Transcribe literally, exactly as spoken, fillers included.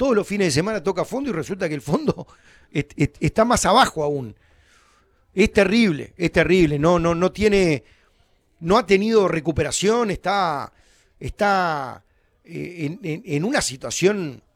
todos los fines de semana toca fondo y resulta que el fondo est, est, está más abajo aún. Es terrible, es terrible. No, no, no tiene, no ha tenido recuperación, está, está eh, en, en, en una situación